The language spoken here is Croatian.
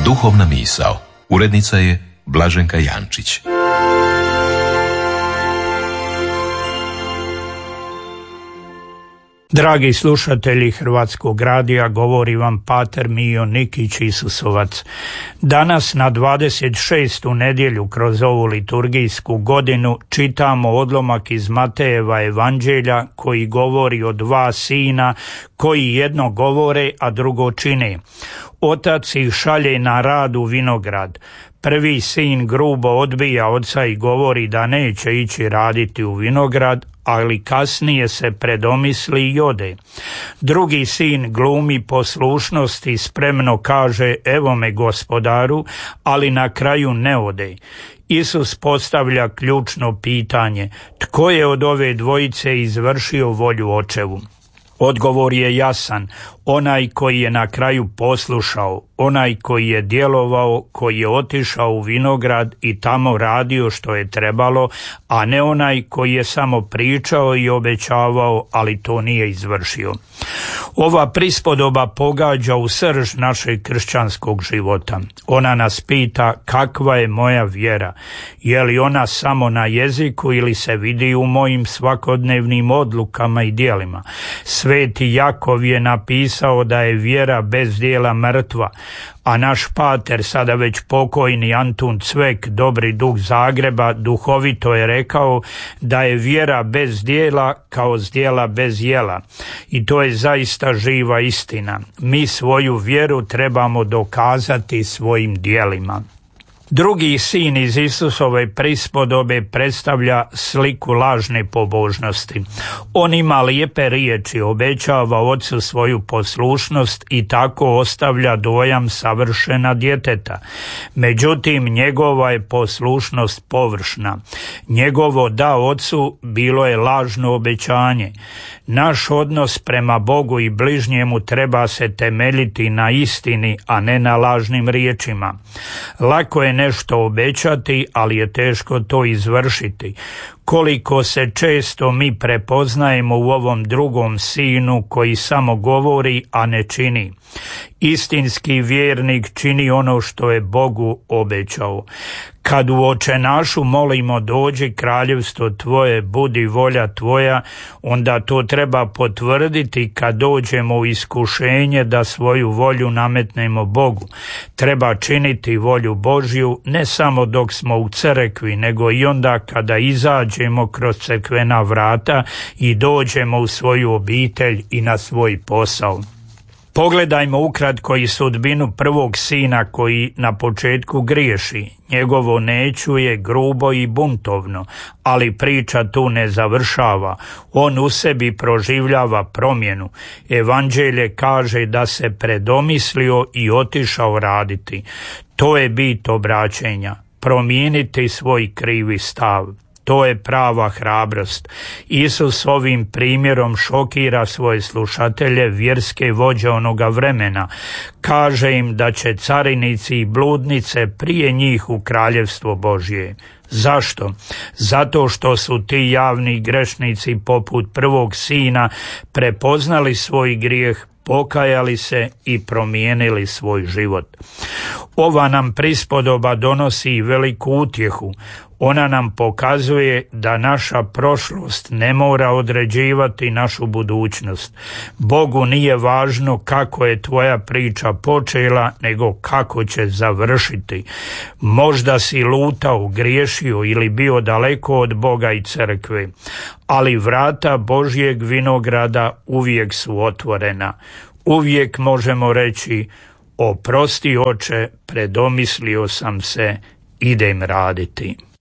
Duhovna misao. Urednica je Blaženka Jančić. Dragi slušatelji Hrvatskog radija, govori vam pater Mijo Nikić Isusovac. Danas na 26. nedjelju kroz ovu liturgijsku godinu čitamo odlomak iz Matejeva evanđelja koji govori o dva sina koji jedno govore, a drugo čine. Otac ih šalje na rad u vinograd. Prvi sin grubo odbija oca i govori da neće ići raditi u vinograd, ali kasnije se predomisli i ode. Drugi sin glumi poslušnost i spremno kaže: evo me gospodaru, ali na kraju ne ode. Isus postavlja ključno pitanje: tko je od ove dvojice izvršio volju očevu? Odgovor je jasan: onaj koji je na kraju poslušao, onaj koji je djelovao, koji je otišao u vinograd i tamo radio što je trebalo, a ne onaj koji je samo pričao i obećavao, ali to nije izvršio. Ova prispodoba pogađa u srž našeg kršćanskog života. Ona nas pita: kakva je moja vjera? Je li ona samo na jeziku ili se vidi u mojim svakodnevnim odlukama i djelima? Sveti Jakov je napisao da je vjera bez djela mrtva, a naš pater, sada već pokojni Antun Cvek, dobri duh Zagreba, duhovito je rekao da je vjera bez djela kao zdjela bez jela. I to je zaista živa istina. Mi svoju vjeru trebamo dokazati svojim djelima. Drugi sin iz Isusove prispodobe predstavlja sliku lažne pobožnosti. On ima lijepe riječi, obećava ocu svoju poslušnost i tako ostavlja dojam savršena djeteta. Međutim, njegova je poslušnost površna. Njegovo da ocu bilo je lažno obećanje. Naš odnos prema Bogu i bližnjemu treba se temeljiti na istini, a ne na lažnim riječima. Lako je nešto obećati, ali je teško to izvršiti. Koliko se često mi prepoznajemo u ovom drugom sinu koji samo govori, a ne čini. Istinski vjernik čini ono što je Bogu obećao. Kad u očenašu molimo: dođi kraljevstvo tvoje, budi volja tvoja, onda to treba potvrditi kad dođemo u iskušenje da svoju volju nametnemo Bogu. Treba činiti volju Božju ne samo dok smo u crkvi, nego i onda kada izađemo kroz crkvena vrata i dođemo u svoju obitelj i na svoj posao. Pogledajmo ukratko i sudbinu prvog sina koji na početku griješi. Njegovo neću je grubo i buntovno, ali priča tu ne završava. On u sebi proživljava promjenu. Evanđelje kaže da se predomislio i otišao raditi. To je bit obraćenja. Promijeniti svoj krivi stav. To je prava hrabrost. Isus ovim primjerom šokira svoje slušatelje, vjerske vođe onoga vremena. Kaže im da će carinici i bludnice prije njih u kraljevstvo Božje. Zašto? Zato što su ti javni grešnici poput prvog sina prepoznali svoj grijeh, pokajali se i promijenili svoj život. Ova nam prispodoba donosi veliku utjehu. Ona nam pokazuje da naša prošlost ne mora određivati našu budućnost. Bogu nije važno kako je tvoja priča počela, nego kako će završiti. Možda si lutao, griješio ili bio daleko od Boga i crkve, ali vrata Božjeg vinograda uvijek su otvorena. Uvijek možemo reći: oprosti oče, predomislio sam se, idem raditi.